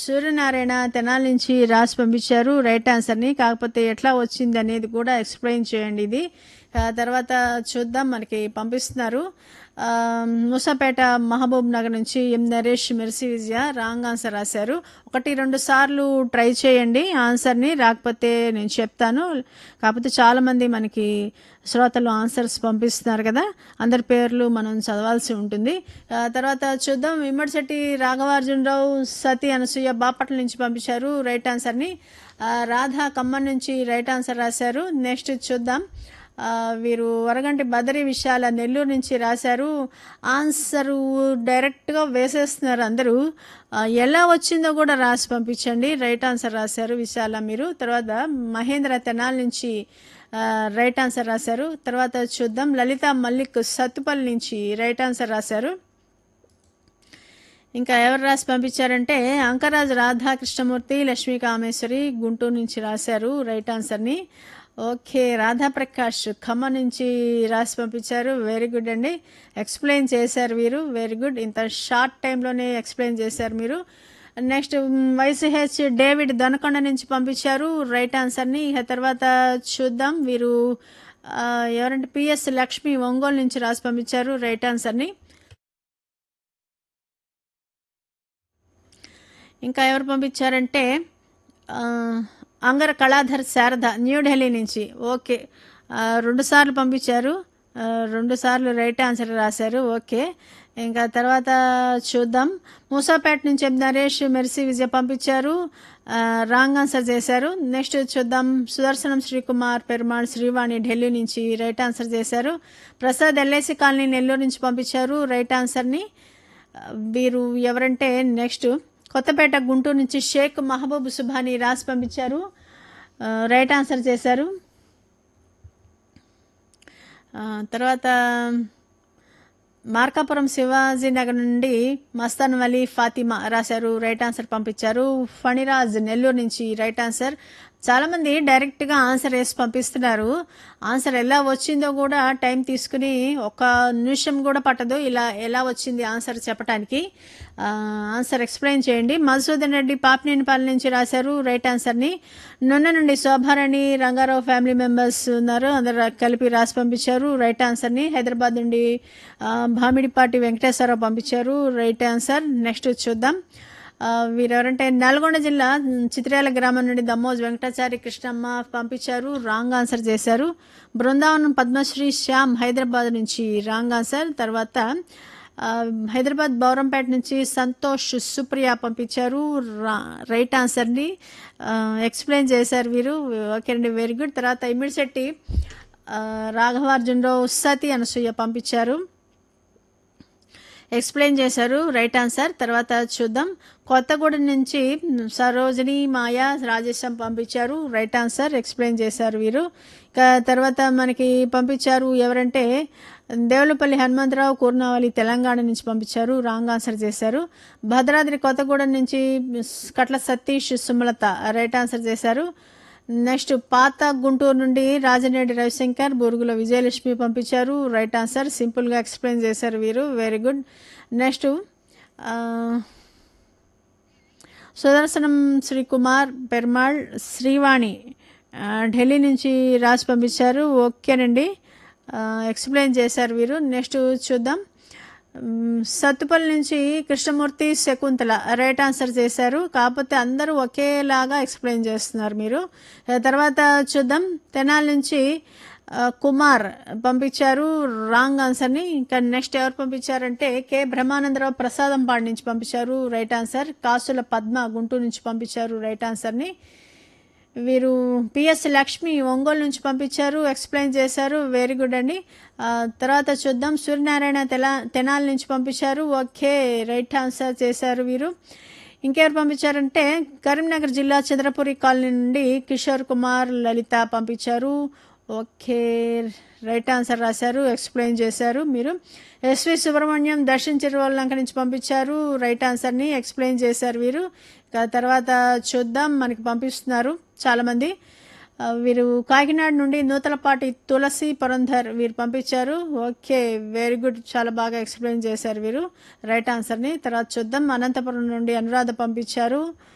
సూర్యనారాయణ తెనాలి నుంచి రాసి పంపించారు రైట్ ఆన్సర్ని. కాకపోతే ఎట్లా వచ్చింది అనేది కూడా ఎక్స్ప్లెయిన్ చేయండి ఇది. తర్వాత చూద్దాం, మనకి పంపిస్తున్నారు. మూసాపేట మహబూబ్ నగర్ నుంచి ఎం నరేష్ మెర్సీ విజయ రాంగ్ ఆన్సర్ రాశారు. 1-2 సార్లు ట్రై చేయండి ఆన్సర్ని, రాకపోతే నేను చెప్తాను. కాకపోతే చాలామంది మనకి శ్రోతలు ఆన్సర్స్ పంపిస్తున్నారు కదా, అందరి పేర్లు మనం చదవాల్సి ఉంటుంది. తర్వాత చూద్దాం, ఇమ్మడిశెట్టి రాఘవార్జునరావు సతీ అనసూయ బాపట్ల నుంచి పంపించారు రైట్ ఆన్సర్ని. రాధా ఖమ్మం నుంచి రైట్ ఆన్సర్ రాశారు. నెక్స్ట్ చూద్దాం, వీరు వరగంటి బదరి విశాల నెల్లూరు నుంచి రాశారు. ఆన్సరు డైరెక్ట్గా వేసేస్తున్నారు అందరూ. ఎలా వచ్చిందో కూడా రాసి పంపించండి. రైట్ ఆన్సర్ రాశారు విశాల మీరు. తర్వాత మహేంద్ర తెనాలి నుంచి రైట్ ఆన్సర్ రాశారు. తర్వాత చూద్దాం, లలిత మల్లిక్ సత్తుపల్లి నుంచి రైట్ ఆన్సర్ రాశారు. ఇంకా ఎవరు రాసి పంపించారంటే అంకరాజ్ రాధాకృష్ణమూర్తి లక్ష్మీ కామేశ్వరి గుంటూరు నుంచి రాశారు రైట్ ఆన్సర్ని. ఓకే, రాధాప్రకాష్ ఖమ్మం నుంచి రాసి పంపించారు. వెరీ గుడ్ అండి, ఎక్స్ప్లెయిన్ చేశారు వీరు. వెరీ గుడ్, ఇంత షార్ట్ టైంలోనే ఎక్స్ప్లెయిన్ చేశారు మీరు. నెక్స్ట్ వైసీహెచ్ డేవిడ్ దొనకొండ నుంచి పంపించారు రైట్ ఆన్సర్ని. తర్వాత చూద్దాం, వీరు ఎవరంటే పిఎస్ లక్ష్మి ఒంగోలు నుంచి రాసి పంపించారు రైట్ ఆన్సర్ని. ఇంకా ఎవరు పంపించారంటే అంగర కళాధర్ శారద న్యూఢిల్లీ నుంచి. ఓకే, 2 సార్లు పంపించారు, 2 సార్లు రైట్ ఆన్సర్ రాశారు. ఓకే, ఇంకా తర్వాత చూద్దాం, మూసాపేట నుంచి ఎం నరేష్ మెర్సీ విజయ పంపించారు, రాంగ్ ఆన్సర్ చేశారు. నెక్స్ట్ చూద్దాం, సుదర్శనం శ్రీకుమార్ పెరుమాళ్ శ్రీవాణి ఢిల్లీ నుంచి రైట్ ఆన్సర్ చేశారు. ప్రసాద్ ఎల్ఐసి కాలనీ నెల్లూరు నుంచి పంపించారు రైట్ ఆన్సర్ని. వీరు ఎవరంటే నెక్స్ట్ కొత్తపేట గుంటూరు నుంచి షేక్ మహబూబ్ సుభాని రాసి పంపించారు, రైట్ ఆన్సర్ చేశారు. తర్వాత మార్కాపురం శివాజీనగర్ నుండి మస్తాన్ వలీ ఫాతిమా రాశారు రైట్ ఆన్సర్ పంపించారు. ఫణిరాజ్ నెల్లూరు నుంచి రైట్ ఆన్సర్. చాలామంది డైరెక్ట్గా ఆన్సర్ వేసి పంపిస్తున్నారు. ఆన్సర్ ఎలా వచ్చిందో కూడా టైం తీసుకుని 1 నిమిషం కూడా పట్టదు ఇలా ఎలా వచ్చింది ఆన్సర్ చెప్పడానికి. ఆన్సర్ ఎక్స్ప్లెయిన్ చేయండి. మధుసూదన్ రెడ్డి పాపినేనిపాలెం నుంచి రాశారు రైట్ ఆన్సర్ని. నున్న నుండి శోభారాణి రంగారావు ఫ్యామిలీ మెంబర్స్ ఉన్నారు, అందరు కలిపి రాసి పంపించారు రైట్ ఆన్సర్ని. హైదరాబాద్ నుండి భామిడిపాటి వెంకటేశ్వరరావు పంపించారు రైట్ ఆన్సర్. నెక్స్ట్ చూద్దాం, వీరెవరంటే నల్గొండ జిల్లా చిత్రేల గ్రామం నుండి దమ్మోజ్ వెంకటాచారి కృష్ణమ్మ పంపించారు, రాంగ్ ఆన్సర్ చేశారు. బృందావనం పద్మశ్రీ శ్యామ్ హైదరాబాద్ నుంచి రాంగ్ ఆన్సర్. తర్వాత హైదరాబాద్ బౌరంపేట నుంచి సంతోష్ సుప్రియ పంపించారు రైట్ ఆన్సర్ని, ఎక్స్ప్లెయిన్ చేశారు వీరు. ఓకే అండి, వెరీ గుడ్. తర్వాత ఇమ్మిడిశెట్టి రాఘవార్జునరావు సతీ అనసూయ పంపించారు, ఎక్స్ప్లెయిన్ చేశారు రైట్ ఆన్సర్. తర్వాత చూద్దాం, కొత్తగూడెం నుంచి సరోజిని మాయా రాజేశం పంపించారు రైట్ ఆన్సర్, ఎక్స్ప్లెయిన్ చేశారు వీరు. తర్వాత మనకి పంపించారు ఎవరంటే దేవులపల్లి హనుమంతరావు కూర్నావళి తెలంగాణ నుంచి పంపించారు, రాంగ్ ఆన్సర్ చేశారు. భద్రాద్రి కొత్తగూడెం నుంచి కట్ల సతీష్ సుమలత రైట్ ఆన్సర్ చేశారు. నెక్స్ట్ పాత గుంటూరు నుండి రాజనేడి రవిశంకర్ బూరుగుల విజయలక్ష్మి పంపించారు రైట్ ఆన్సర్, సింపుల్గా ఎక్స్ప్లెయిన్ చేశారు వీరు. Very good. Next Sudarshanam Srikumar Perumal Srivani Delhi నుంచి రాసి పంపించారు. ఓకేనండి, ఎక్స్ప్లెయిన్ చేశారు వీరు. నెక్స్ట్ చూద్దాం, సత్తుపల్లి నుంచి కృష్ణమూర్తి శకుంతల రైట్ ఆన్సర్ చేశారు. కాకపోతే అందరూ ఒకేలాగా ఎక్స్ప్లెయిన్ చేస్తున్నారు మీరు. తర్వాత చూద్దాం, తెనాలి నుంచి కుమార్ పంపించారు రాంగ్ ఆన్సర్ని. ఇంకా నెక్స్ట్ ఎవరు పంపించారంటే కె బ్రహ్మానందరావు ప్రసాదంపాడు నుంచి పంపించారు రైట్ ఆన్సర్. కాసుల పద్మ గుంటూరు నుంచి పంపించారు రైట్ ఆన్సర్ని. వీరు పిఎస్ లక్ష్మి ఒంగోలు నుంచి పంపించారు, ఎక్స్ప్లెయిన్ చేశారు. వెరీ గుడ్ అండి. తర్వాత చూద్దాం, సూర్యనారాయణ తెనాలి నుంచి పంపించారు. ఓకే, రైట్ ఆన్సర్ చేశారు వీరు. ఇంకెవరు పంపించారంటే కరీంనగర్ జిల్లా చంద్రపురి కాలనీ నుండి కిషోర్ కుమార్ లలిత పంపించారు. ఓకే, రైట్ ఆన్సర్ రాశారు, ఎక్స్ప్లెయిన్ చేశారు మీరు. ఎస్వి సుబ్రహ్మణ్యం దర్శన్ చిరువల్లంక నుంచి పంపించారు రైట్ ఆన్సర్ని, ఎక్స్ప్లెయిన్ చేశారు వీరు. తర్వాత చూద్దాం, మనకి పంపిస్తున్నారు చాలామంది. వీరు కాకినాడ నుండి నూతలపాటి తులసి పురంధర్ వీరు పంపించారు. ఓకే, వెరీ గుడ్, చాలా బాగా ఎక్స్ప్లెయిన్ చేశారు వీరు రైట్ ఆన్సర్ని. తర్వాత చూద్దాం, అనంతపురం నుండి అనురాధ పంపించారు.